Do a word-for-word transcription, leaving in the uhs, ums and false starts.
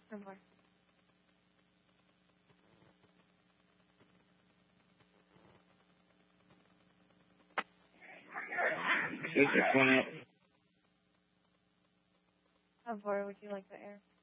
No more. This is one out. How far would you like the air?